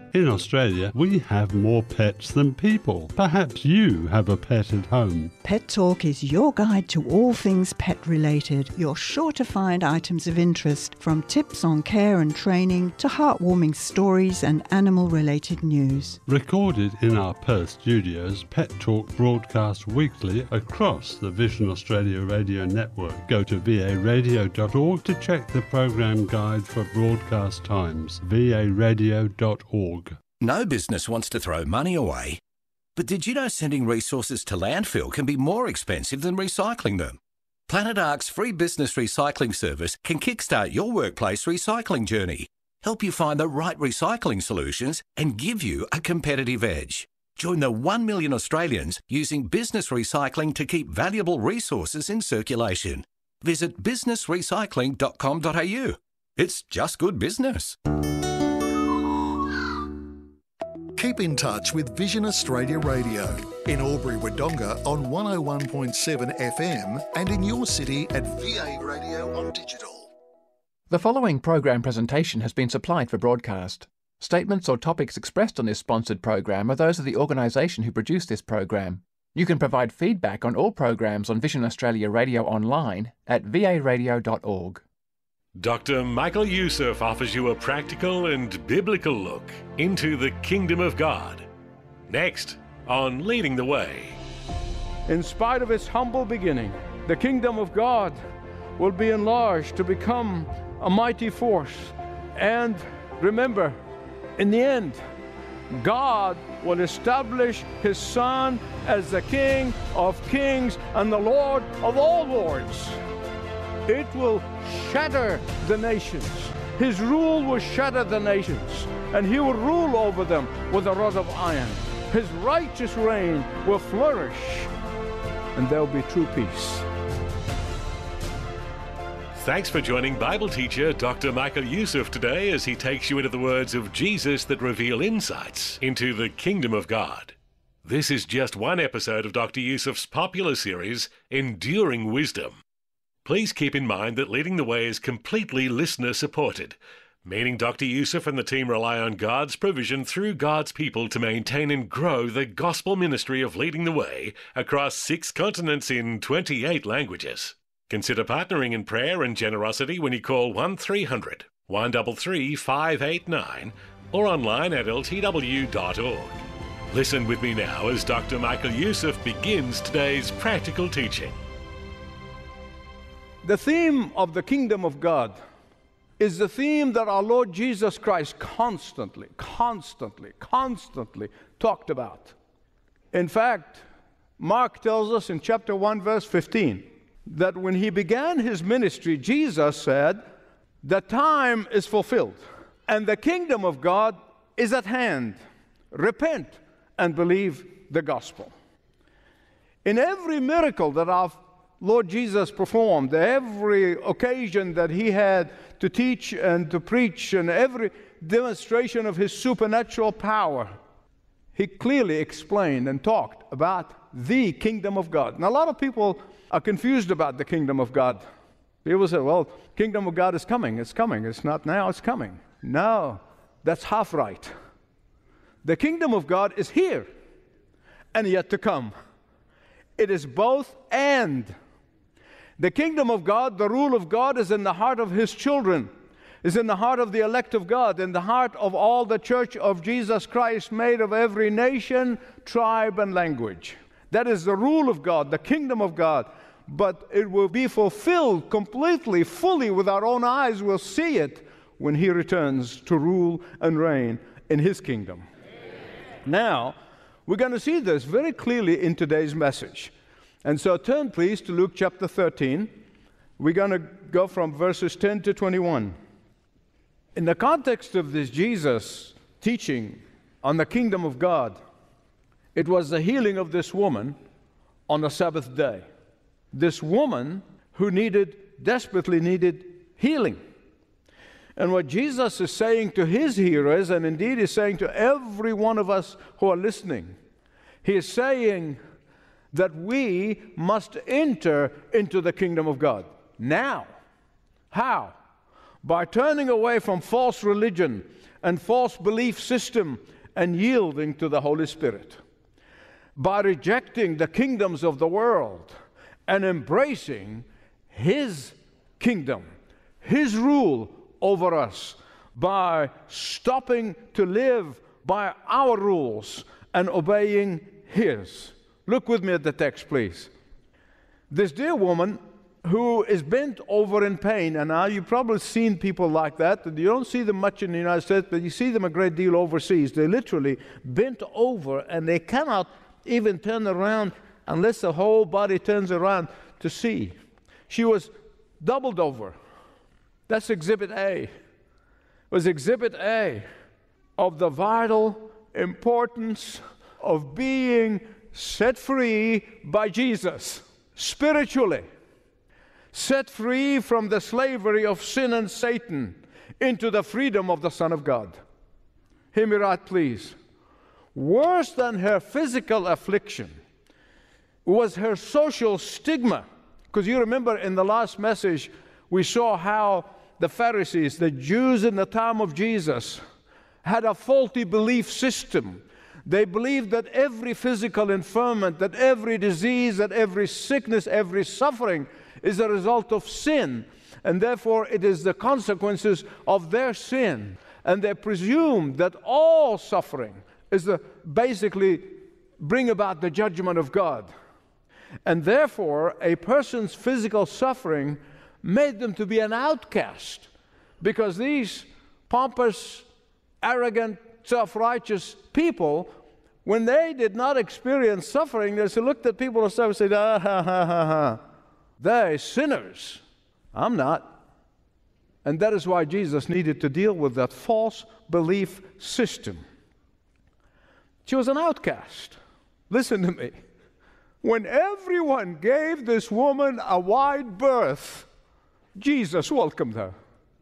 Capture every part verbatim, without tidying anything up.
In Australia, we have more pets than people. Perhaps you have a pet at home. Pet Talk is your guide to all things pet-related. You're sure to find items of interest, from tips on care and training to heartwarming stories and animal-related news. Recorded in our Perth studios, Pet Talk broadcasts weekly across the Vision Australia radio network. Go to v a radio dot org to check the program guide for broadcast times. v a radio dot org. No business wants to throw money away. But did you know sending resources to landfill can be more expensive than recycling them? Planet Ark's free business recycling service can kickstart your workplace recycling journey, help you find the right recycling solutions, and give you a competitive edge. Join the one million Australians using business recycling to keep valuable resources in circulation. Visit business recycling dot com dot a u. It's just good business. Keep in touch with Vision Australia Radio in Albury-Wodonga on one oh one point seven F M and in your city at V A Radio on digital. The following program presentation has been supplied for broadcast. Statements or topics expressed on this sponsored program are those of the organisation who produced this program. You can provide feedback on all programs on Vision Australia Radio online at v a radio dot org. Doctor Michael Youssef offers you a practical and biblical look into the Kingdom of God. Next on Leading the Way. In spite of its humble beginning, the Kingdom of God will be enlarged to become a mighty force. And remember, in the end, God will establish His Son as the King of kings and the Lord of all lords. It will shatter the nations. His rule will shatter the nations, and He will rule over them with a rod of iron. His righteous reign will flourish, and there will be true peace. Thanks for joining Bible teacher Doctor Michael Youssef today as he takes you into the words of Jesus that reveal insights into the Kingdom of God. This is just one episode of Doctor Youssef's popular series, Enduring Wisdom. Please keep in mind that Leading the Way is completely listener-supported, meaning Doctor Youssef and the team rely on God's provision through God's people to maintain and grow the gospel ministry of Leading the Way across six continents in twenty-eight languages. Consider partnering in prayer and generosity when you call one three hundred, one three three, five eight nine or online at l t w dot org. Listen with me now as Doctor Michael Youssef begins today's practical teaching. The theme of the Kingdom of God is the theme that our Lord Jesus Christ constantly, constantly, constantly talked about. In fact, Mark tells us in chapter one, verse fifteen, that when He began His ministry, Jesus said, "The time is fulfilled, and the kingdom of God is at hand. Repent and believe the gospel." In every miracle that our Lord Jesus performed, every occasion that He had to teach and to preach, and every demonstration of His supernatural power, He clearly explained and talked about the kingdom of God. Now, a lot of people are confused about the kingdom of God. People say, well, kingdom of God is coming, it's coming, it's not now, it's coming. No, that's half right. The kingdom of God is here and yet to come. It is both and. The kingdom of God, the rule of God, is in the heart of His children, is in the heart of the elect of God, in the heart of all the church of Jesus Christ, made of every nation, tribe, and language. That is the rule of God, the kingdom of God. But it will be fulfilled completely, fully, with our own eyes. We'll see it when He returns to rule and reign in His kingdom. Now, we're going to see this very clearly in today's message. And so turn, please, to Luke chapter thirteen. We're going to go from verses ten to twenty-one. In the context of this Jesus teaching on the kingdom of God, it was the healing of this woman on the Sabbath day. This woman who needed, desperately needed healing. And what Jesus is saying to His hearers, and indeed is saying to every one of us who are listening, He is saying that we must enter into the kingdom of God now. How? By turning away from false religion and false belief system and yielding to the Holy Spirit. By rejecting the kingdoms of the world and embracing His kingdom, His rule over us, by stopping to live by our rules and obeying His. Look with me at the text, please. This dear woman who is bent over in pain, and now you've probably seen people like that, and you don't see them much in the United States, but you see them a great deal overseas. They're literally bent over, and they cannot even turn around unless the whole body turns around to see. She was doubled over. That's Exhibit A. It was Exhibit A of the vital importance of being set free by Jesus, spiritually. Set free from the slavery of sin and Satan into the freedom of the Son of God. Hear me right, please. Worse than her physical affliction was her social stigma. Because you remember in the last message, we saw how the Pharisees, the Jews in the time of Jesus, had a faulty belief system. They believed that every physical infirmity, that every disease, that every sickness, every suffering is a result of sin, and therefore it is the consequences of their sin. And they presumed that all suffering is the, basically bring about the judgment of God. And therefore, a person's physical suffering made them to be an outcast, because these pompous, arrogant, self-righteous people, when they did not experience suffering, they looked at people and said, ah, ha, ha, ha, ha. They're sinners. I'm not. And that is why Jesus needed to deal with that false belief system. She was an outcast. Listen to me. When everyone gave this woman a wide berth, Jesus welcomed her.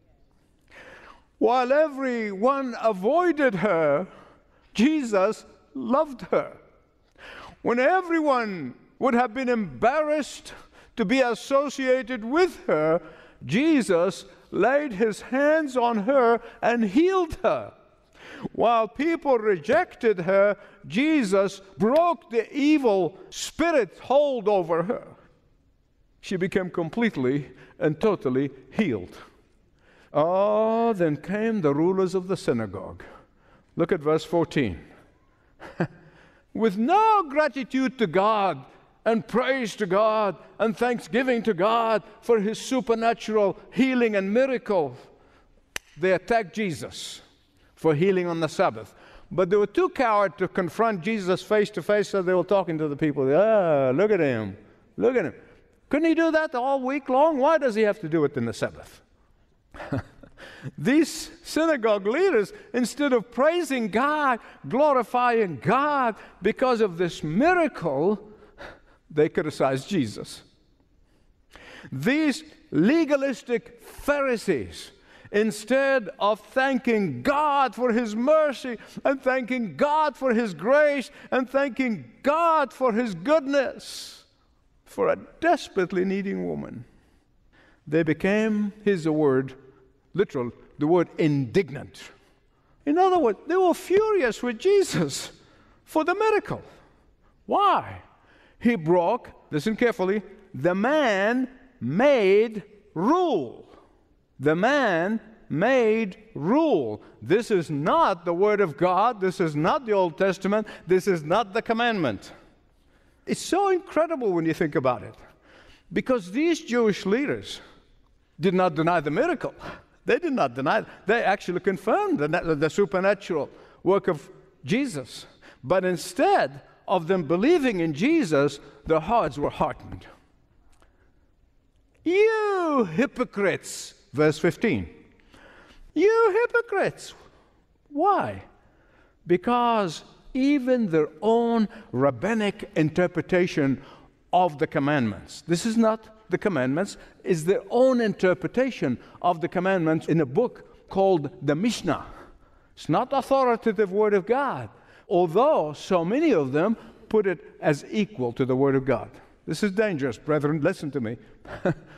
While everyone avoided her, Jesus loved her. When everyone would have been embarrassed to be associated with her, Jesus laid His hands on her and healed her. While people rejected her, Jesus broke the evil spirit hold over her. She became completely and totally healed. Oh, then came the rulers of the synagogue. Look at verse fourteen. With no gratitude to God and praise to God and thanksgiving to God for His supernatural healing and miracles, they attacked Jesus for healing on the Sabbath. But they were too coward to confront Jesus face to face, so they were talking to the people. Ah, look at him. Look at him. Couldn't he do that all week long? Why does he have to do it in the Sabbath? These synagogue leaders, instead of praising God, glorifying God because of this miracle, they criticized Jesus. These legalistic Pharisees, instead of thanking God for His mercy and thanking God for His grace and thanking God for His goodness for a desperately needing woman, they became, here's the word, literal, the word indignant. In other words, they were furious with Jesus for the miracle. Why? He broke, listen carefully, the man-made rule. The man-made rule. This is not the Word of God. This is not the Old Testament. This is not the commandment. It's so incredible when you think about it. Because these Jewish leaders did not deny the miracle. They did not deny it. They actually confirmed the, the supernatural work of Jesus. But instead of them believing in Jesus, their hearts were hardened. You hypocrites, verse fifteen. You hypocrites. Why? Because even their own rabbinic interpretation of the commandments, this is not the commandments, is their own interpretation of the commandments in a book called the Mishnah. It's not the authoritative Word of God, although so many of them put it as equal to the Word of God. This is dangerous, brethren. Listen to me.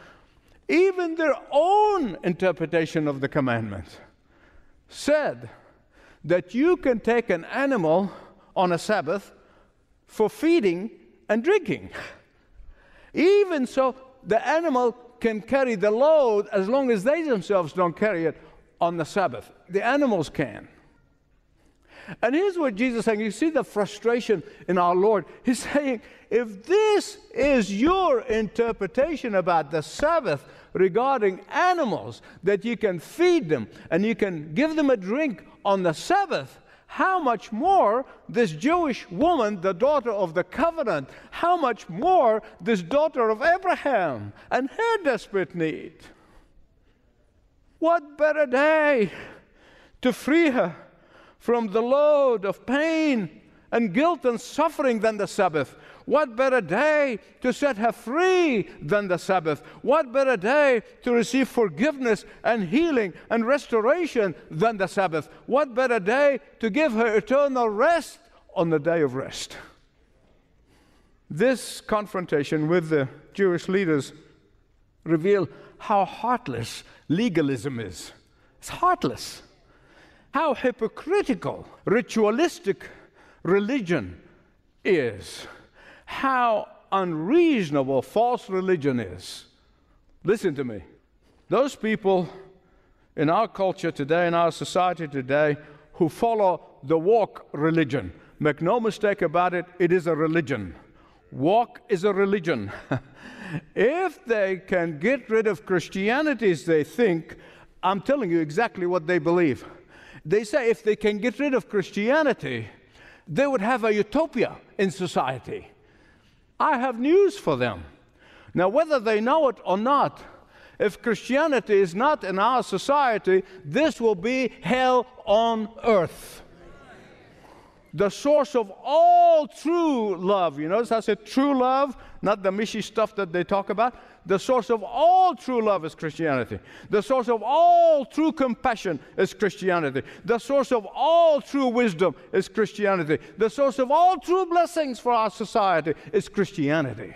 Even their own interpretation of the commandments said that you can take an animal on a Sabbath for feeding and drinking. Even so, the animal can carry the load as long as they themselves don't carry it on the Sabbath. The animals can. And here's what Jesus is saying. You see the frustration in our Lord. He's saying, if this is your interpretation about the Sabbath regarding animals, that you can feed them and you can give them a drink on the Sabbath, how much more this Jewish woman, the daughter of the covenant, how much more this daughter of Abraham and her desperate need. What better day to free her from the load of pain and guilt and suffering than the Sabbath? What better day to set her free than the Sabbath? What better day to receive forgiveness and healing and restoration than the Sabbath? What better day to give her eternal rest on the day of rest? This confrontation with the Jewish leaders reveal how heartless legalism is. It's heartless. How hypocritical ritualistic religion is. How unreasonable false religion is. Listen to me. Those people in our culture today, in our society today, who follow the walk religion, make no mistake about it, it is a religion. Walk is a religion. If they can get rid of Christianity as they think, I'm telling you exactly what they believe. They say if they can get rid of Christianity, they would have a utopia in society. I have news for them. Now, whether they know it or not, if Christianity is not in our society, this will be hell on earth. The source of all true love. You notice I said true love, not the mishy stuff that they talk about. The source of all true love is Christianity. The source of all true compassion is Christianity. The source of all true wisdom is Christianity. The source of all true blessings for our society is Christianity.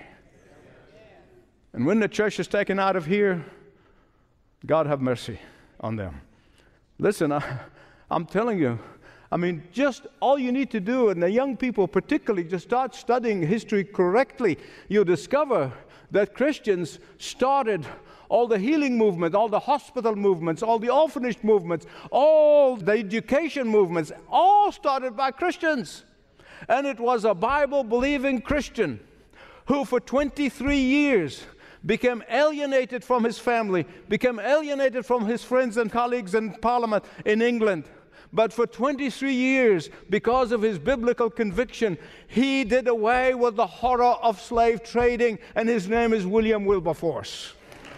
And when the church is taken out of here, God have mercy on them. Listen, I, I'm telling you, I mean, just all you need to do, and the young people particularly, just start studying history correctly. You'll discover that Christians started all the healing movement, all the hospital movements, all the orphanage movements, all the education movements, all started by Christians. And it was a Bible-believing Christian who for twenty-three years became alienated from his family, became alienated from his friends and colleagues in Parliament in England. But for twenty-three years, because of his biblical conviction, he did away with the horror of slave trading, and his name is William Wilberforce.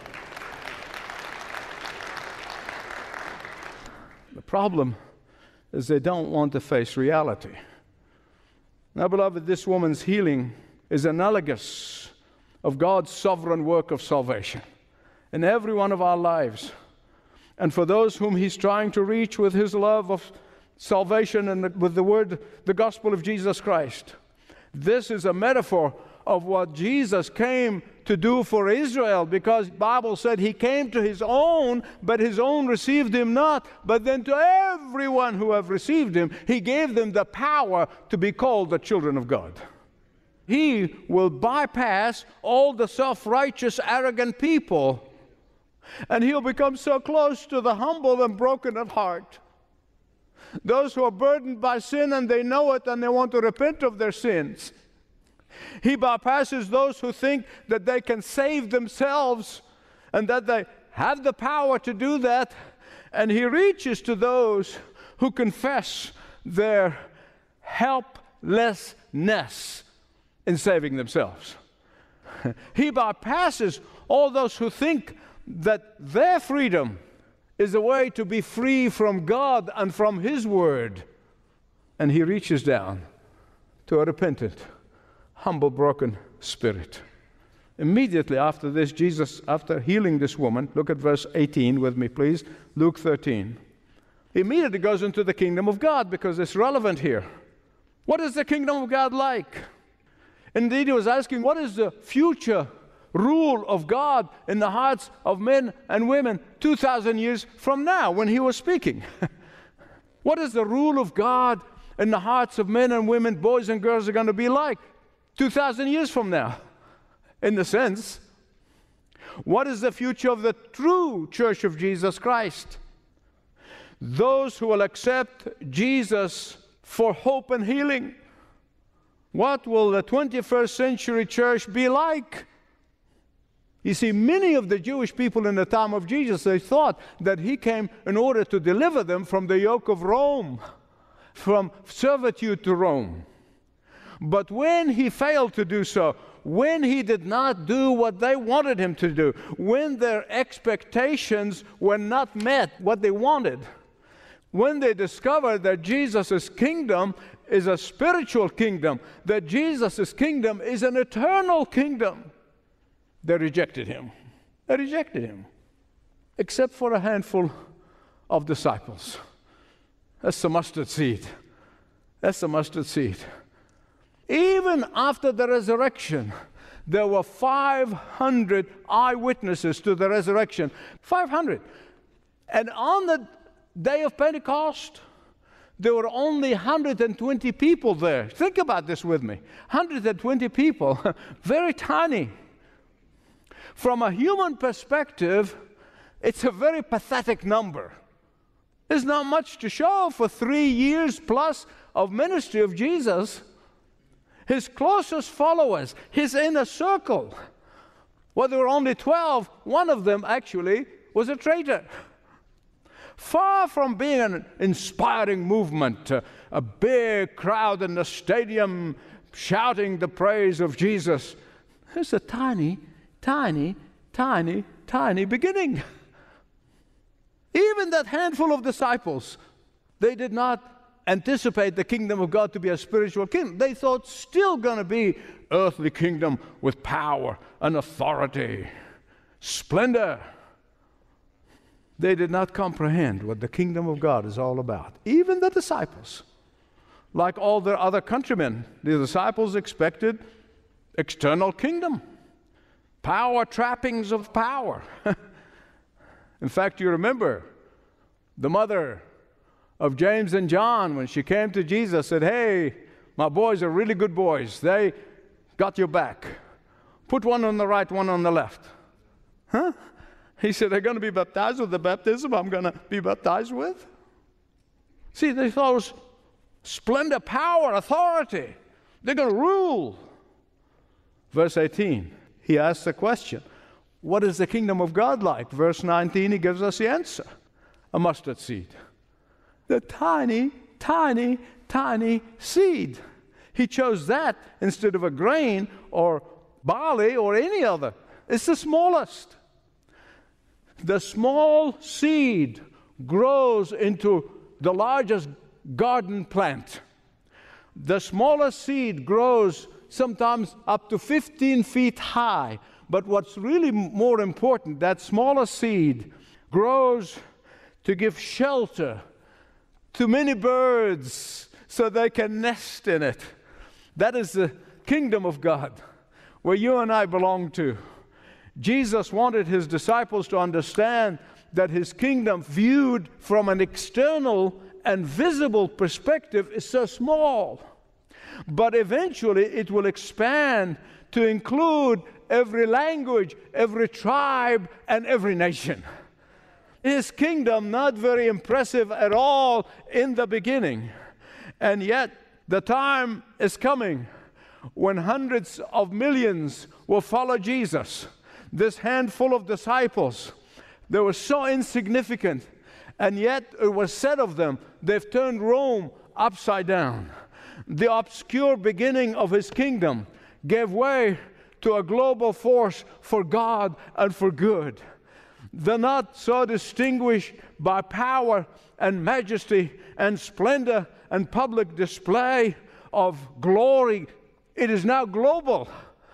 The problem is they don't want to face reality. Now, beloved, this woman's healing is analogous of God's sovereign work of salvation in every one of our lives. And for those whom He's trying to reach with His love of salvation and with the word, the gospel of Jesus Christ. This is a metaphor of what Jesus came to do for Israel, because the Bible said He came to His own, but His own received Him not. But then to everyone who have received Him, He gave them the power to be called the children of God. He will bypass all the self-righteous, arrogant people, and He'll become so close to the humble and broken at heart. Those who are burdened by sin and they know it and they want to repent of their sins. He bypasses those who think that they can save themselves and that they have the power to do that. And He reaches to those who confess their helplessness in saving themselves. He bypasses all those who think that their freedom is a way to be free from God and from His Word. And He reaches down to a repentant, humble, broken spirit. Immediately after this, Jesus, after healing this woman, look at verse eighteen with me, please, Luke thirteen. He immediately goes into the kingdom of God because it's relevant here. What is the kingdom of God like? Indeed, He was asking, what is the future rule of God in the hearts of men and women two thousand years from now when He was speaking? What is the rule of God in the hearts of men and women, boys and girls, are going to be like two thousand years from now, in the sense? What is the future of the true Church of Jesus Christ? Those who will accept Jesus for hope and healing. What will the twenty-first century church be like? You see, many of the Jewish people in the time of Jesus, they thought that he came in order to deliver them from the yoke of Rome, from servitude to Rome. But when he failed to do so, when he did not do what they wanted him to do, when their expectations were not met, what they wanted, when they discovered that Jesus' kingdom is a spiritual kingdom, that Jesus' kingdom is an eternal kingdom, they rejected him. They rejected him, except for a handful of disciples. That's the mustard seed. That's the mustard seed. Even after the resurrection, there were five hundred eyewitnesses to the resurrection. five hundred. And on the day of Pentecost, there were only one hundred twenty people there. Think about this with me. one hundred twenty people, very tiny. From a human perspective, it's a very pathetic number. There's not much to show for three years plus of ministry of Jesus. His closest followers, his inner circle, well, there were only twelve. One of them actually was a traitor. Far from being an inspiring movement, uh, a big crowd in the stadium shouting the praise of Jesus, there's a tiny, tiny, tiny, tiny beginning. Even that handful of disciples, they did not anticipate the kingdom of God to be a spiritual kingdom. They thought still going to be earthly kingdom with power and authority, splendor. They did not comprehend what the kingdom of God is all about. Even the disciples, like all their other countrymen, the disciples expected external kingdom, power, trappings of power. In fact, you remember the mother of James and John, when she came to Jesus, said, "Hey, my boys are really good boys. They got your back. Put one on the right, one on the left." Huh? He said, "They're going to be baptized with the baptism I'm going to be baptized with." See, they thought it was splendor, power, authority. They're going to rule. Verse eighteen, he asks the question, what is the kingdom of God like? Verse nineteen, he gives us the answer. A mustard seed. The tiny, tiny, tiny seed. He chose that instead of a grain or barley or any other. It's the smallest. The small seed grows into the largest garden plant. The smallest seed grows sometimes up to fifteen feet high. But what's really more important, that smaller seed grows to give shelter to many birds so they can nest in it. That is the kingdom of God, where you and I belong to. Jesus wanted his disciples to understand that his kingdom, viewed from an external and visible perspective, is so small. But eventually it will expand to include every language, every tribe, and every nation. His kingdom, not very impressive at all in the beginning. And yet the time is coming when hundreds of millions will follow Jesus. This handful of disciples, they were so insignificant, and yet it was said of them, they've turned Rome upside down. The obscure beginning of his kingdom gave way to a global force for God and for good. They're not so distinguished by power and majesty and splendor and public display of glory. It is now global.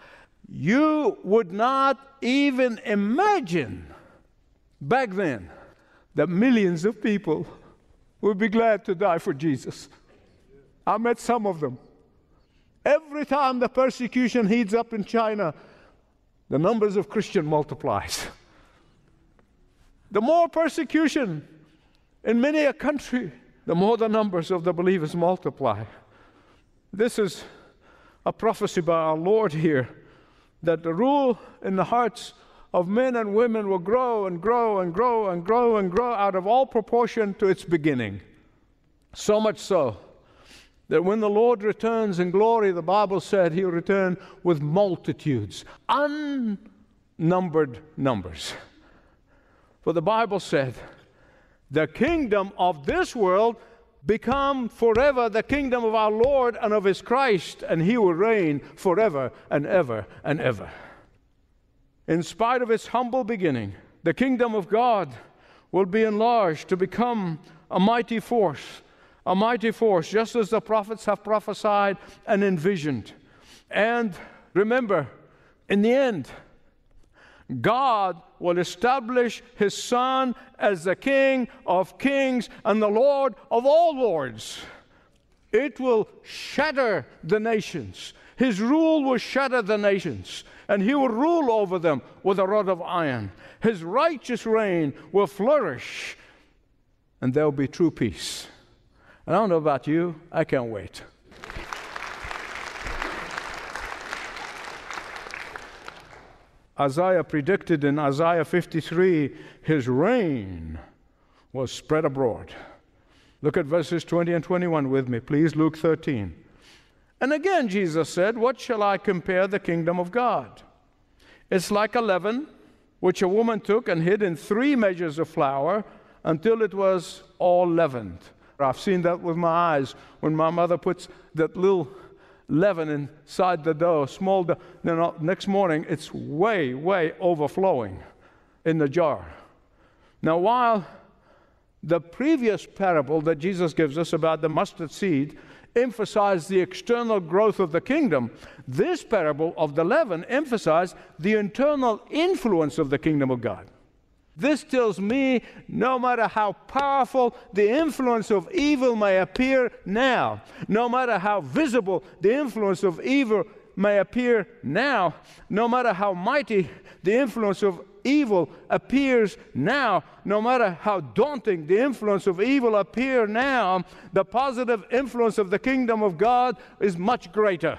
You would not even imagine back then that millions of people would be glad to die for Jesus. I met some of them. Every time the persecution heats up in China, the numbers of Christians multiplies. The more persecution in many a country, the more the numbers of the believers multiply. This is a prophecy by our Lord here, that the rule in the hearts of men and women will grow and grow and grow and grow and grow out of all proportion to its beginning. So much so that when the Lord returns in glory, the Bible said he'll return with multitudes, unnumbered numbers. For the Bible said, the kingdom of this world become forever the kingdom of our Lord and of his Christ, and he will reign forever and ever and ever. In spite of its humble beginning, the kingdom of God will be enlarged to become a mighty force, a mighty force, just as the prophets have prophesied and envisioned. And remember, in the end, God will establish his Son as the King of kings and the Lord of all lords. It will shatter the nations. His rule will shatter the nations, and he will rule over them with a rod of iron. His righteous reign will flourish, and there will be true peace. And I don't know about you, I can't wait. Isaiah predicted in Isaiah fifty-three, his reign was spread abroad. Look at verses twenty and twenty-one with me, please. Luke thirteen. And again Jesus said, what shall I compare the kingdom of God? It's like a leaven, which a woman took and hid in three measures of flour until it was all leavened. I've seen that with my eyes when my mother puts that little leaven inside the dough, small dough. Then next morning, it's way, way overflowing in the jar. Now, while the previous parable that Jesus gives us about the mustard seed emphasized the external growth of the kingdom, this parable of the leaven emphasized the internal influence of the kingdom of God. This tells me no matter how powerful the influence of evil may appear now, no matter how visible the influence of evil may appear now, no matter how mighty the influence of evil appears now, no matter how daunting the influence of evil appear now, the positive influence of the kingdom of God is much greater.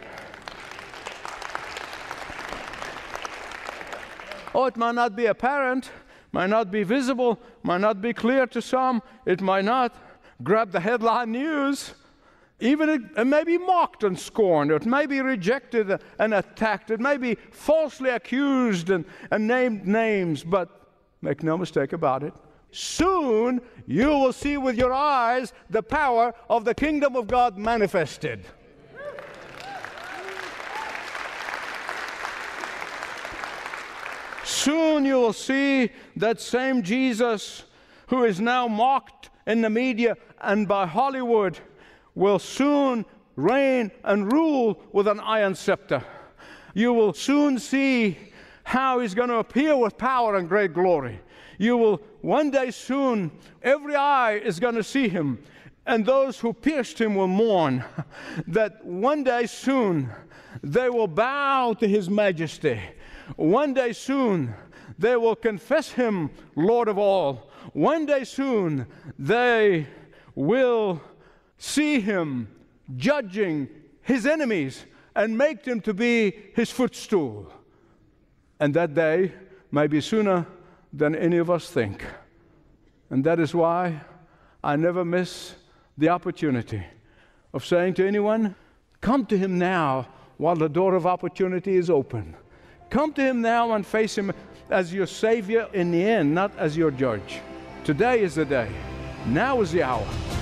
Oh, it might not be apparent, might not be visible, might not be clear to some, it might not grab the headline news. Even it, it may be mocked and scorned, it may be rejected and attacked, it may be falsely accused and, and named names, but make no mistake about it, soon you will see with your eyes the power of the kingdom of God manifested. Soon you will see that same Jesus who is now mocked in the media and by Hollywood will soon reign and rule with an iron scepter. You will soon see how he's going to appear with power and great glory. You will one day soon, every eye is going to see him, and those who pierced him will mourn that one day soon they will bow to his majesty. One day soon, they will confess him Lord of all. One day soon, they will see him judging his enemies and make them to be his footstool. And that day may be sooner than any of us think. And that is why I never miss the opportunity of saying to anyone, come to him now while the door of opportunity is open. Come to him now and face him as your Savior in the end, not as your judge. Today is the day. Now is the hour.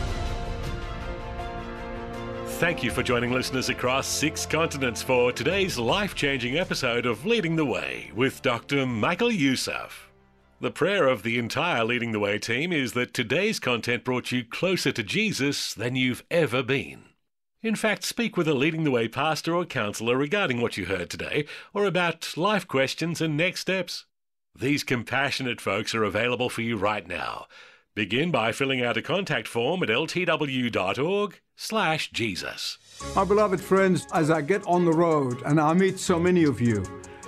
Thank you for joining listeners across six continents for today's life-changing episode of Leading the Way with Doctor Michael Youssef. The prayer of the entire Leading the Way team is that today's content brought you closer to Jesus than you've ever been. In fact, speak with a Leading the Way pastor or counselor regarding what you heard today or about life questions and next steps. These compassionate folks are available for you right now. Begin by filling out a contact form at ltw.org slash Jesus. My beloved friends, as I get on the road and I meet so many of you,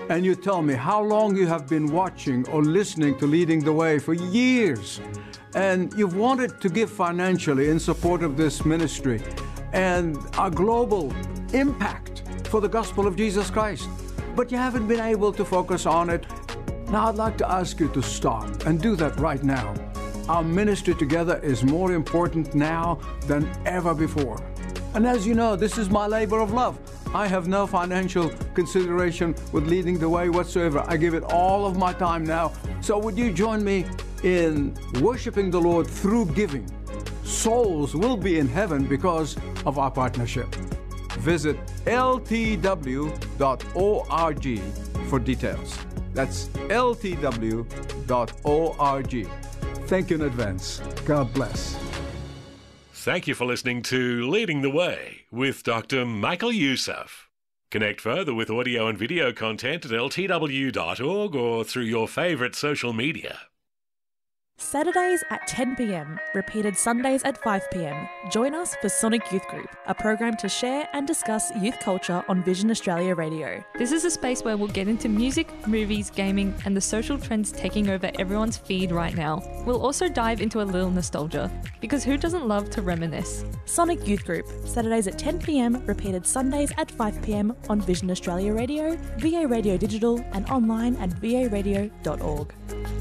and you tell me how long you have been watching or listening to Leading the Way for years, and you've wanted to give financially in support of this ministry and a global impact for the gospel of Jesus Christ, but you haven't been able to focus on it. Now I'd like to ask you to stop and do that right now. Our ministry together is more important now than ever before. And as you know, this is my labor of love. I have no financial consideration with Leading the Way whatsoever. I give it all of my time now. So would you join me in worshiping the Lord through giving? Souls will be in heaven because of our partnership. Visit L T W dot org for details. That's L T W dot org. Thank you in advance. God bless. Thank you for listening to Leading the Way with Doctor Michael Youssef. Connect further with audio and video content at L T W dot org or through your favourite social media. Saturdays at ten p m, repeated Sundays at five p m. Join us for Sonic Youth Group, a program to share and discuss youth culture on Vision Australia Radio. This is a space where we'll get into music, movies, gaming, and the social trends taking over everyone's feed right now. We'll also dive into a little nostalgia, because who doesn't love to reminisce? Sonic Youth Group, Saturdays at ten p m, repeated Sundays at five p m on Vision Australia Radio, V A Radio Digital, and online at v a radio dot org.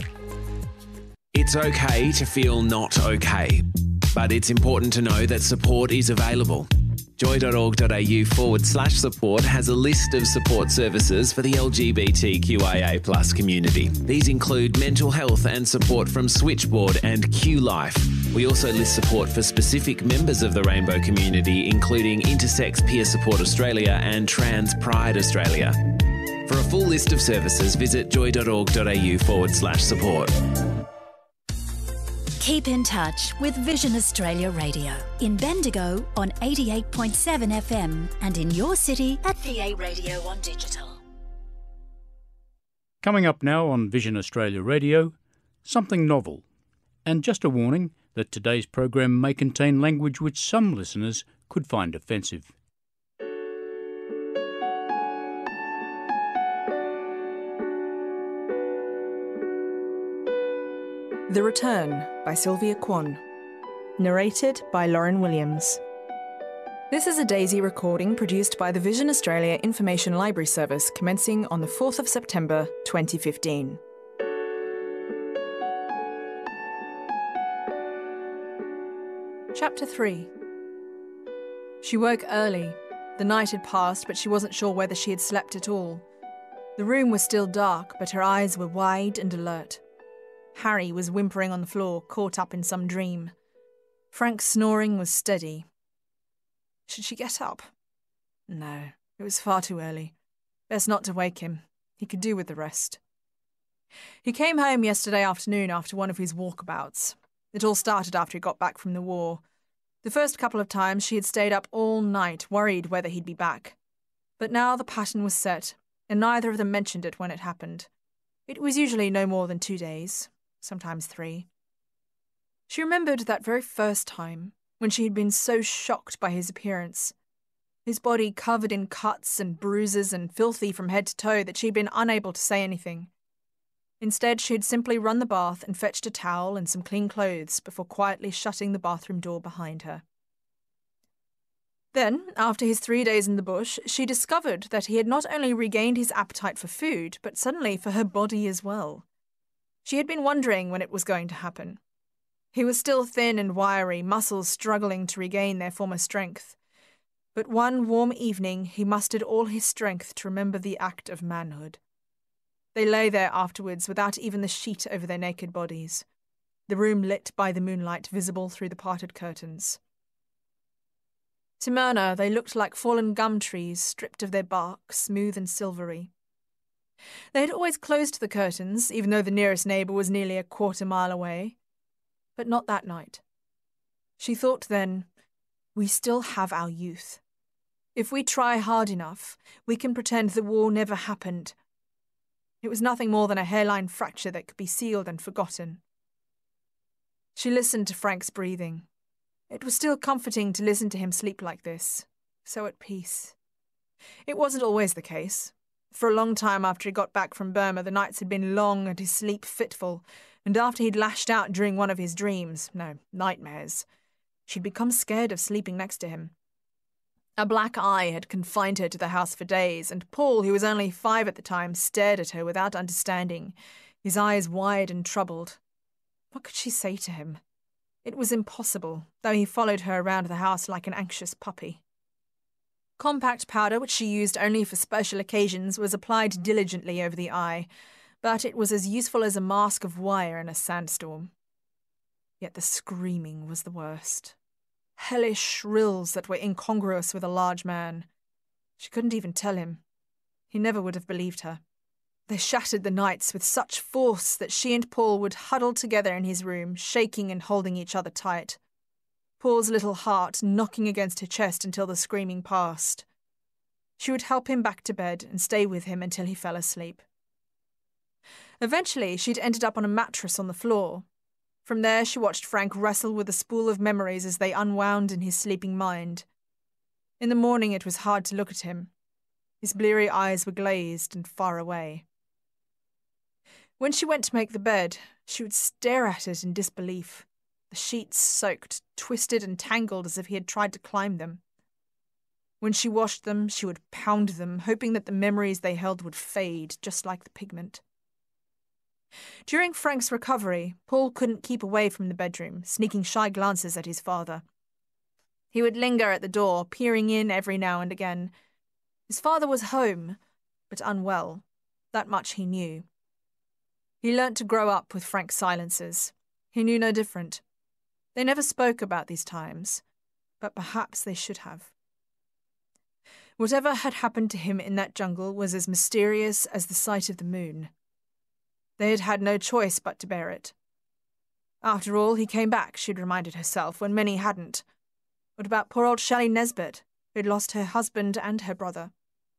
It's okay to feel not okay, but it's important to know that support is available. joy.org.au forward slash support has a list of support services for the L G B T Q I A plus community. These include mental health and support from Switchboard and Q Life. We also list support for specific members of the rainbow community, including Intersex Peer Support Australia and Trans Pride Australia. For a full list of services, visit joy.org.au forward slash support. Keep in touch with Vision Australia Radio in Bendigo on eighty-eight point seven F M and in your city at V A Radio on digital. Coming up now on Vision Australia Radio, something novel. And just a warning that today's program may contain language which some listeners could find offensive. The Return by Sylvia Kwan. Narrated by Lauren Williams. This is a Daisy recording produced by the Vision Australia Information Library Service commencing on the fourth of September twenty fifteen. Chapter three. She woke early. The night had passed, but she wasn't sure whether she had slept at all. The room was still dark, but her eyes were wide and alert. Harry was whimpering on the floor, caught up in some dream. Frank's snoring was steady. Should she get up? No, it was far too early. Best not to wake him. He could do with the rest. He came home yesterday afternoon after one of his walkabouts. It all started after he got back from the war. The first couple of times she had stayed up all night, worried whether he'd be back. But now the pattern was set, and neither of them mentioned it when it happened. It was usually no more than two days. Sometimes three. She remembered that very first time, when she had been so shocked by his appearance. His body covered in cuts and bruises and filthy from head to toe that she had been unable to say anything. Instead, she had simply run the bath and fetched a towel and some clean clothes before quietly shutting the bathroom door behind her. Then, after his three days in the bush, she discovered that he had not only regained his appetite for food, but suddenly for her body as well. She had been wondering when it was going to happen. He was still thin and wiry, muscles struggling to regain their former strength. But one warm evening he mustered all his strength to remember the act of manhood. They lay there afterwards without even the sheet over their naked bodies, the room lit by the moonlight visible through the parted curtains. To Myrna they looked like fallen gum trees, stripped of their bark, smooth and silvery. They had always closed the curtains, even though the nearest neighbour was nearly a quarter mile away. But not that night. She thought then, we still have our youth. If we try hard enough, we can pretend the war never happened. It was nothing more than a hairline fracture that could be sealed and forgotten. She listened to Frank's breathing. It was still comforting to listen to him sleep like this, so at peace. It wasn't always the case. For a long time after he got back from Burma, the nights had been long and his sleep fitful, and after he'd lashed out during one of his dreams, no, nightmares, she'd become scared of sleeping next to him. A black eye had confined her to the house for days, and Paul, who was only five at the time, stared at her without understanding, his eyes wide and troubled. What could she say to him? It was impossible, though he followed her around the house like an anxious puppy. Compact powder, which she used only for special occasions, was applied diligently over the eye, but it was as useful as a mask of wire in a sandstorm. Yet the screaming was the worst. Hellish shrills that were incongruous with a large man. She couldn't even tell him. He never would have believed her. They shattered the nights with such force that she and Paul would huddle together in his room, shaking and holding each other tight. Paul's little heart knocking against her chest until the screaming passed. She would help him back to bed and stay with him until he fell asleep. Eventually, she'd ended up on a mattress on the floor. From there, she watched Frank wrestle with a spool of memories as they unwound in his sleeping mind. In the morning, it was hard to look at him. His bleary eyes were glazed and far away. When she went to make the bed, she would stare at it in disbelief, the sheets soaked, twisted and tangled as if he had tried to climb them. When she washed them, she would pound them, hoping that the memories they held would fade, just like the pigment. During Frank's recovery, Paul couldn't keep away from the bedroom, sneaking shy glances at his father. He would linger at the door, peering in every now and again. His father was home, but unwell. That much he knew. He learnt to grow up with Frank's silences. He knew no different. They never spoke about these times, but perhaps they should have. Whatever had happened to him in that jungle was as mysterious as the sight of the moon. They had had no choice but to bear it. After all, he came back, she'd reminded herself, when many hadn't. What about poor old Shelley Nesbitt, who'd lost her husband and her brother?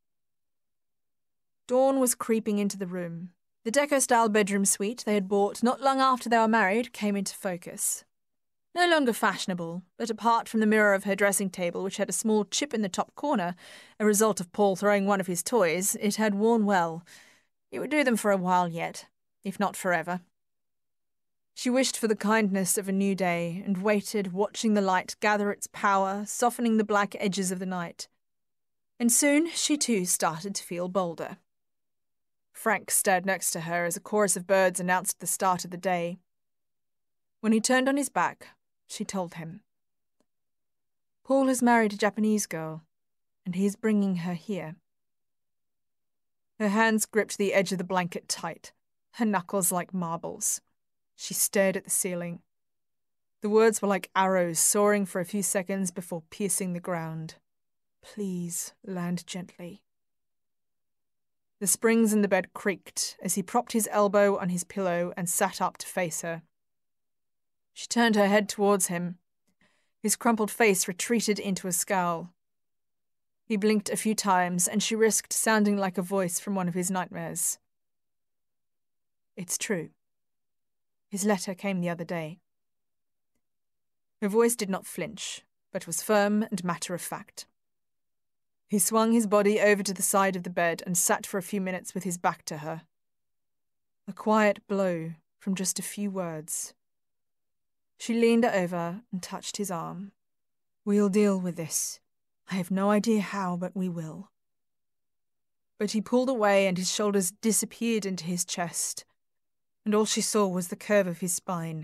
Dawn was creeping into the room. The Deco-style bedroom suite they had bought not long after they were married came into focus. No longer fashionable, but apart from the mirror of her dressing table, which had a small chip in the top corner, a result of Paul throwing one of his toys, it had worn well. It would do them for a while yet, if not forever. She wished for the kindness of a new day and waited, watching the light gather its power, softening the black edges of the night. And soon she too started to feel bolder. Frank stared next to her as a chorus of birds announced the start of the day. When he turned on his back, she told him. Paul has married a Japanese girl, and he is bringing her here. Her hands gripped the edge of the blanket tight, her knuckles like marbles. She stared at the ceiling. The words were like arrows soaring for a few seconds before piercing the ground. Please land gently. The springs in the bed creaked as he propped his elbow on his pillow and sat up to face her. She turned her head towards him. His crumpled face retreated into a scowl. He blinked a few times, and she risked sounding like a voice from one of his nightmares. It's true. His letter came the other day. Her voice did not flinch, but was firm and matter-of-fact. He swung his body over to the side of the bed and sat for a few minutes with his back to her. A quiet blow from just a few words. She leaned over and touched his arm. We'll deal with this. I have no idea how, but we will. But he pulled away and his shoulders disappeared into his chest, and all she saw was the curve of his spine.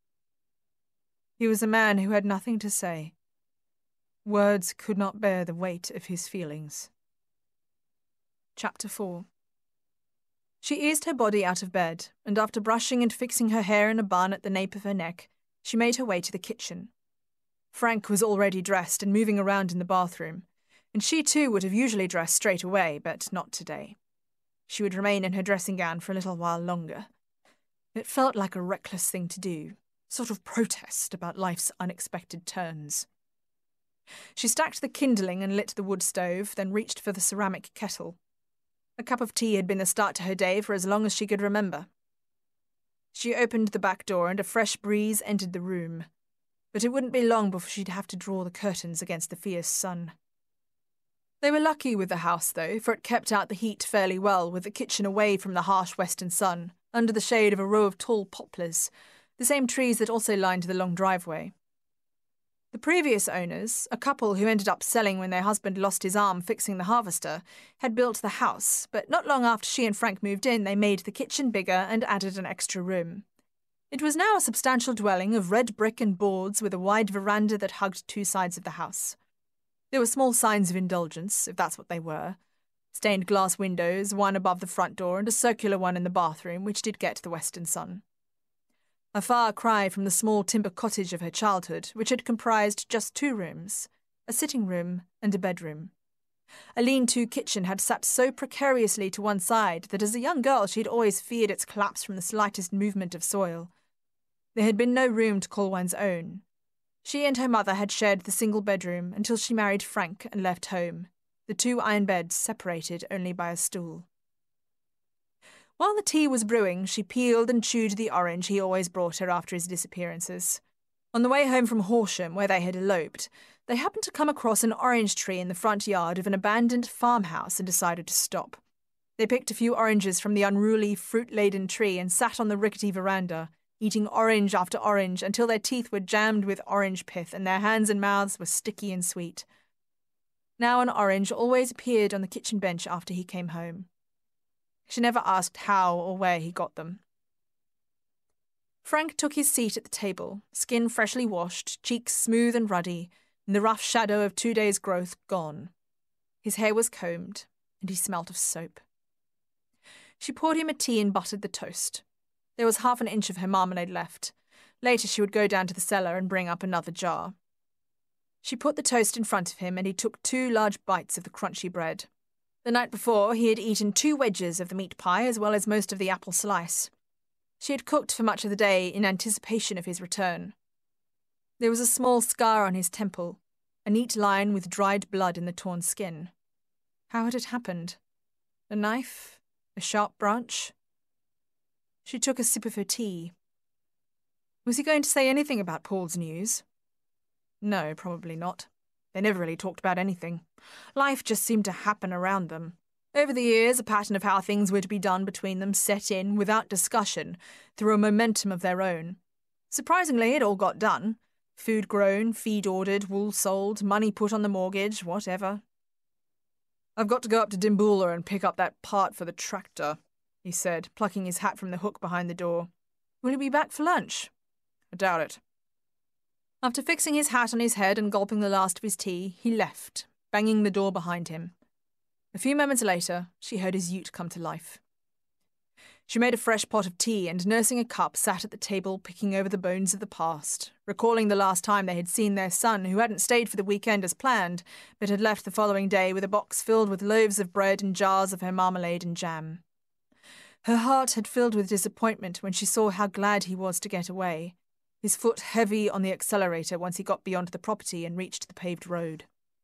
He was a man who had nothing to say. Words could not bear the weight of his feelings. Chapter four. She eased her body out of bed, and after brushing and fixing her hair in a bun at the nape of her neck, she made her way to the kitchen. Frank was already dressed and moving around in the bathroom, and she too would have usually dressed straight away, but not today. She would remain in her dressing gown for a little while longer. It felt like a reckless thing to do, sort of protest about life's unexpected turns. She stacked the kindling and lit the wood stove, then reached for the ceramic kettle. A cup of tea had been the start to her day for as long as she could remember. She opened the back door and a fresh breeze entered the room, but it wouldn't be long before she'd have to draw the curtains against the fierce sun. They were lucky with the house, though, for it kept out the heat fairly well, with the kitchen away from the harsh western sun, under the shade of a row of tall poplars, the same trees that also lined the long driveway. The previous owners, a couple who ended up selling when their husband lost his arm fixing the harvester, had built the house, but not long after she and Frank moved in, they made the kitchen bigger and added an extra room. It was now a substantial dwelling of red brick and boards with a wide veranda that hugged two sides of the house. There were small signs of indulgence, if that's what they were. Stained glass windows, one above the front door and a circular one in the bathroom, which did get the western sun. A far cry from the small timber cottage of her childhood, which had comprised just two rooms, a sitting room and a bedroom. A lean-to kitchen had sat so precariously to one side that as a young girl she had always feared its collapse from the slightest movement of soil. There had been no room to call one's own. She and her mother had shared the single bedroom until she married Frank and left home, the two iron beds separated only by a stool. While the tea was brewing, she peeled and chewed the orange he always brought her after his disappearances. On the way home from Horsham, where they had eloped, they happened to come across an orange tree in the front yard of an abandoned farmhouse and decided to stop. They picked a few oranges from the unruly, fruit-laden tree and sat on the rickety veranda, eating orange after orange until their teeth were jammed with orange pith and their hands and mouths were sticky and sweet. Now an orange always appeared on the kitchen bench after he came home. She never asked how or where he got them. Frank took his seat at the table, skin freshly washed, cheeks smooth and ruddy, and the rough shadow of two days' growth gone. His hair was combed, and he smelt of soap. She poured him a tea and buttered the toast. There was half an inch of her marmalade left. Later she would go down to the cellar and bring up another jar. She put the toast in front of him, and he took two large bites of the crunchy bread. The night before, he had eaten two wedges of the meat pie as well as most of the apple slice. She had cooked for much of the day in anticipation of his return. There was a small scar on his temple, a neat line with dried blood in the torn skin. How had it happened? A knife? A sharp branch? She took a sip of her tea. Was he going to say anything about Paul's news? No, probably not. They never really talked about anything. Life just seemed to happen around them. Over the years, a pattern of how things were to be done between them set in, without discussion, through a momentum of their own. Surprisingly, it all got done. Food grown, feed ordered, wool sold, money put on the mortgage, whatever. "I've got to go up to Dimboola and pick up that part for the tractor," he said, plucking his hat from the hook behind the door. "Will you be back for lunch?" "I doubt it." After fixing his hat on his head and gulping the last of his tea, he left, banging the door behind him. A few moments later, she heard his ute come to life. She made a fresh pot of tea and, nursing a cup, sat at the table picking over the bones of the past, recalling the last time they had seen their son, who hadn't stayed for the weekend as planned, but had left the following day with a box filled with loaves of bread and jars of her marmalade and jam. Her heart had filled with disappointment when she saw how glad he was to get away, his foot heavy on the accelerator once he got beyond the property and reached the paved road.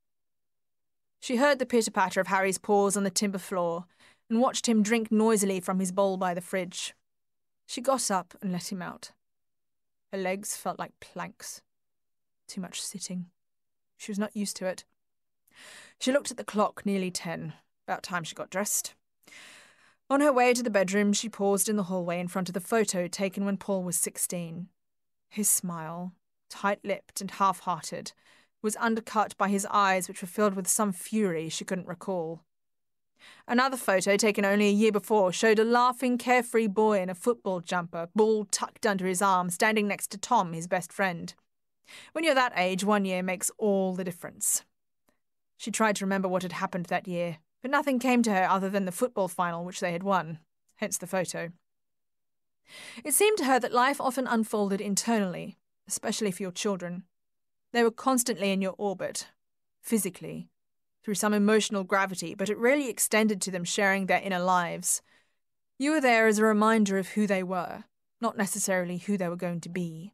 She heard the pitter-patter of Harry's paws on the timber floor and watched him drink noisily from his bowl by the fridge. She got up and let him out. Her legs felt like planks. Too much sitting. She was not used to it. She looked at the clock, nearly ten. About time she got dressed. On her way to the bedroom, she paused in the hallway in front of the photo taken when Paul was sixteen. His smile, tight-lipped and half-hearted, was undercut by his eyes, which were filled with some fury she couldn't recall. Another photo, taken only a year before, showed a laughing, carefree boy in a football jumper, ball tucked under his arm, standing next to Tom, his best friend. When you're that age, one year makes all the difference. She tried to remember what had happened that year, but nothing came to her other than the football final which they had won, hence the photo. It seemed to her that life often unfolded internally, especially for your children. They were constantly in your orbit, physically, through some emotional gravity, but it rarely extended to them sharing their inner lives. You were there as a reminder of who they were, not necessarily who they were going to be.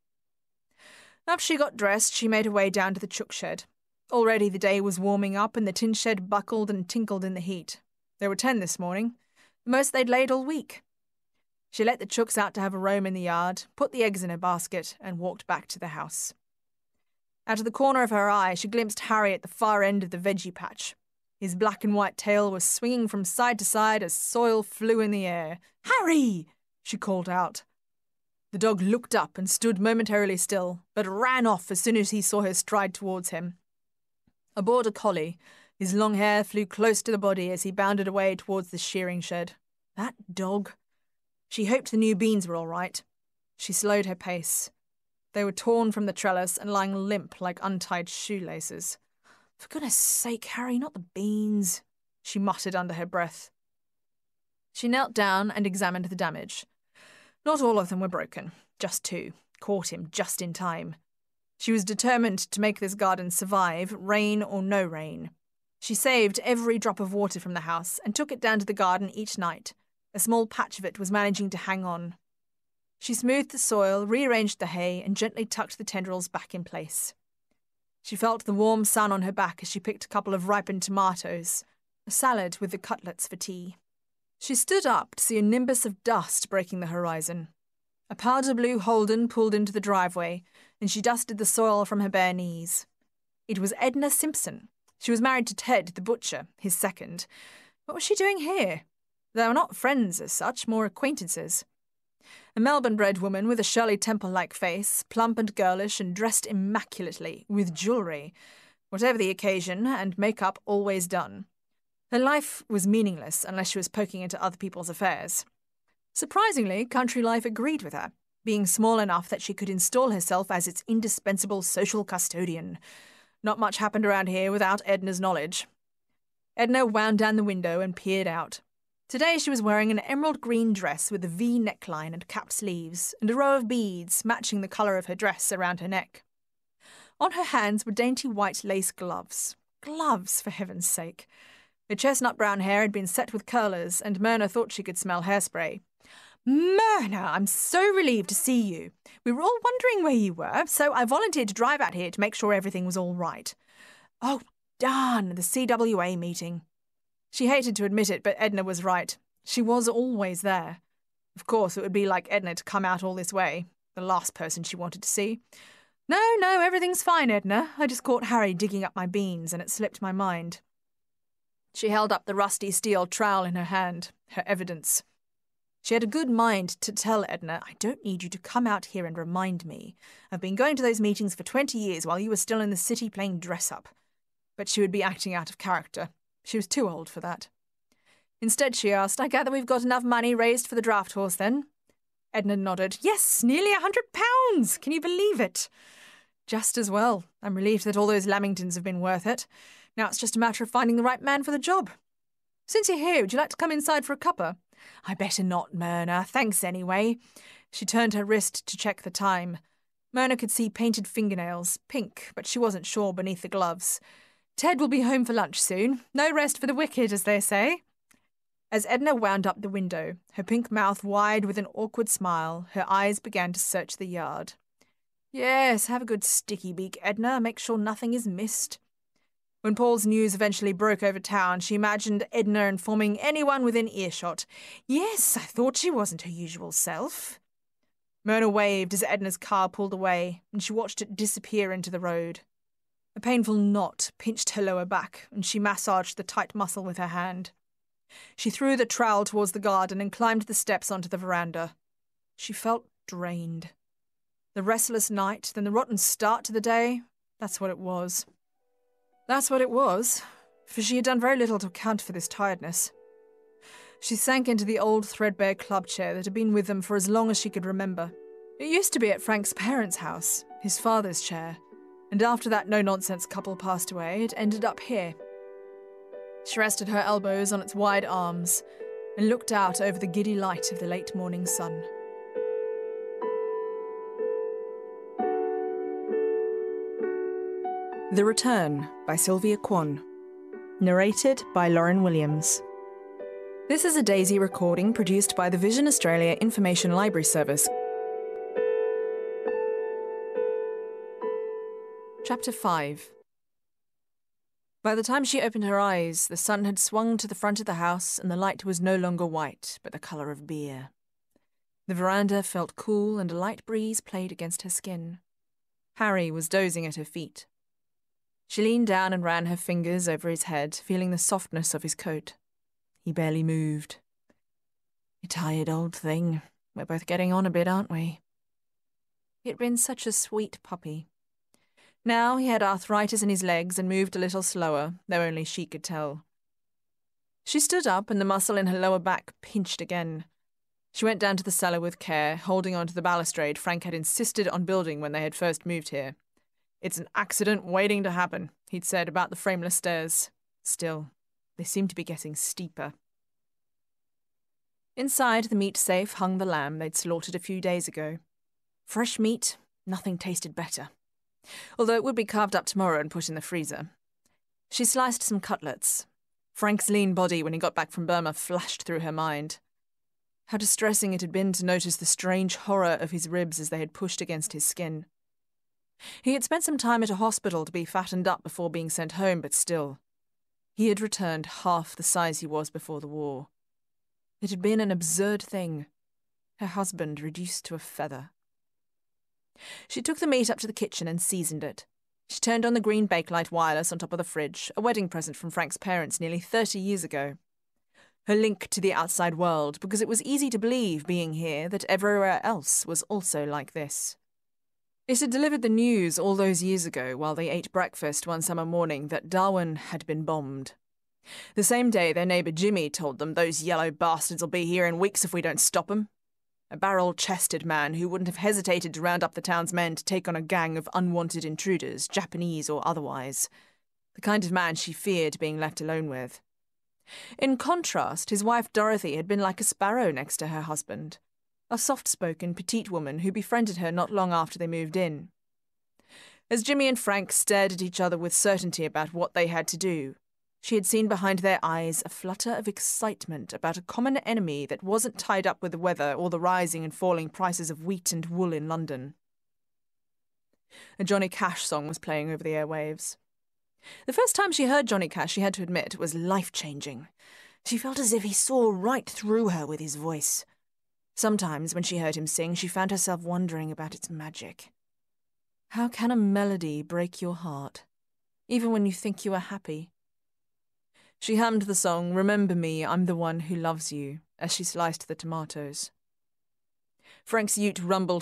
After she got dressed, she made her way down to the chook shed. Already the day was warming up and the tin shed buckled and tinkled in the heat. There were ten this morning, the most they'd laid all week. She let the chooks out to have a roam in the yard, put the eggs in her basket, and walked back to the house. Out of the corner of her eye, she glimpsed Harry at the far end of the veggie patch. His black and white tail was swinging from side to side as soil flew in the air. "Harry!" she called out. The dog looked up and stood momentarily still, but ran off as soon as he saw her stride towards him. A border collie, his long hair flew close to the body as he bounded away towards the shearing shed. That dog. She hoped the new beans were all right. She slowed her pace. They were torn from the trellis and lying limp like untied shoelaces. "For goodness sake, Harry, not the beans," she muttered under her breath. She knelt down and examined the damage. Not all of them were broken, just two. Caught him just in time. She was determined to make this garden survive, rain or no rain. She saved every drop of water from the house and took it down to the garden each night. A small patch of it was managing to hang on. She smoothed the soil, rearranged the hay, and gently tucked the tendrils back in place. She felt the warm sun on her back as she picked a couple of ripened tomatoes, a salad with the cutlets for tea. She stood up to see a nimbus of dust breaking the horizon. A powder blue Holden pulled into the driveway, and she dusted the soil from her bare knees. It was Edna Simpson. She was married to Ted, the butcher, his second. What was she doing here? They were not friends as such, more acquaintances. A Melbourne-bred woman with a Shirley Temple-like face, plump and girlish and dressed immaculately, with jewellery, whatever the occasion, and makeup always done. Her life was meaningless unless she was poking into other people's affairs. Surprisingly, country life agreed with her, being small enough that she could install herself as its indispensable social custodian. Not much happened around here without Edna's knowledge. Edna wound down the window and peered out. Today she was wearing an emerald green dress with a V neckline and capped sleeves, and a row of beads matching the colour of her dress around her neck. On her hands were dainty white lace gloves. Gloves, for heaven's sake. Her chestnut brown hair had been set with curlers, and Myrna thought she could smell hairspray. "Myrna, I'm so relieved to see you. We were all wondering where you were, so I volunteered to drive out here to make sure everything was all right." "Oh, darn, the C W A meeting." She hated to admit it, but Edna was right. She was always there. Of course, it would be like Edna to come out all this way. The last person she wanted to see. "No, no, everything's fine, Edna. I just caught Harry digging up my beans, and it slipped my mind." She held up the rusty steel trowel in her hand, her evidence. She had a good mind to tell Edna, "I don't need you to come out here and remind me. I've been going to those meetings for twenty years while you were still in the city playing dress-up." But she would be acting out of character. She was too old for that. Instead, she asked, "I gather we've got enough money raised for the draft horse, then?" Edna nodded. "Yes, nearly a hundred pounds! Can you believe it?" "Just as well. I'm relieved that all those Lamingtons have been worth it. Now it's just a matter of finding the right man for the job. Since you're here, would you like to come inside for a cuppa?" "I better not, Myrna. Thanks anyway." She turned her wrist to check the time. Myrna could see painted fingernails, pink, but she wasn't sure beneath the gloves. "Ted will be home for lunch soon. No rest for the wicked, as they say." As Edna wound up the window, her pink mouth wide with an awkward smile, her eyes began to search the yard. "Yes, have a good sticky beak, Edna. Make sure nothing is missed." When Paul's news eventually broke over town, she imagined Edna informing anyone within earshot. "Yes, I thought she wasn't her usual self." Myrna waved as Edna's car pulled away, and she watched it disappear into the road. A painful knot pinched her lower back, and she massaged the tight muscle with her hand. She threw the trowel towards the garden and climbed the steps onto the veranda. She felt drained. The restless night, then the rotten start to the day, that's what it was. That's what it was, for she had done very little to account for this tiredness. She sank into the old threadbare club chair that had been with them for as long as she could remember. It used to be at Frank's parents' house, his father's chair, and after that no-nonsense couple passed away, it ended up here. She rested her elbows on its wide arms and looked out over the giddy light of the late morning sun. The Return by Sylvia Kwan. Narrated by Lauren Williams. This is a Daisy recording produced by the Vision Australia Information Library Service. Chapter five. By the time she opened her eyes, the sun had swung to the front of the house and the light was no longer white, but the colour of beer. The veranda felt cool and a light breeze played against her skin. Harry was dozing at her feet. She leaned down and ran her fingers over his head, feeling the softness of his coat. He barely moved. "You tired old thing. We're both getting on a bit, aren't we?" He had been such a sweet puppy. Now he had arthritis in his legs and moved a little slower, though only she could tell. She stood up and the muscle in her lower back pinched again. She went down to the cellar with care, holding on to the balustrade Frank had insisted on building when they had first moved here. "It's an accident waiting to happen," he'd said about the frameless stairs. Still, they seemed to be getting steeper. Inside the meat safe hung the lamb they'd slaughtered a few days ago. Fresh meat, nothing tasted better. Although it would be carved up tomorrow and put in the freezer. She sliced some cutlets. Frank's lean body when he got back from Burma flashed through her mind. How distressing it had been to notice the strange horror of his ribs as they had pushed against his skin. He had spent some time at a hospital to be fattened up before being sent home, but still. He had returned half the size he was before the war. It had been an absurd thing. Her husband reduced to a feather. She took the meat up to the kitchen and seasoned it. She turned on the green Bakelite wireless on top of the fridge, a wedding present from Frank's parents nearly thirty years ago. Her link to the outside world, because it was easy to believe, being here, that everywhere else was also like this. It had delivered the news all those years ago while they ate breakfast one summer morning that Darwin had been bombed. The same day their neighbour Jimmy told them those yellow bastards will be here in weeks if we don't stop them. A barrel-chested man who wouldn't have hesitated to round up the town's men to take on a gang of unwanted intruders, Japanese or otherwise. The kind of man she feared being left alone with. In contrast, his wife Dorothy had been like a sparrow next to her husband, a soft-spoken, petite woman who befriended her not long after they moved in. As Jimmy and Frank stared at each other with certainty about what they had to do, she had seen behind their eyes a flutter of excitement about a common enemy that wasn't tied up with the weather or the rising and falling prices of wheat and wool in London. A Johnny Cash song was playing over the airwaves. The first time she heard Johnny Cash, she had to admit, was life-changing. She felt as if he saw right through her with his voice. Sometimes, when she heard him sing, she found herself wondering about its magic. How can a melody break your heart, even when you think you are happy? She hummed the song, "Remember Me, I'm the One Who Loves You," as she sliced the tomatoes. Frank's ute rumbled